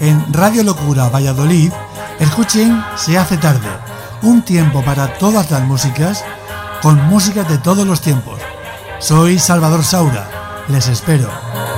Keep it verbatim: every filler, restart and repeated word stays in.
en Radio Locura Valladolid, escuchen Se hace tarde, un tiempo para todas las músicas, con músicas de todos los tiempos. Soy Salvador Saura, les espero.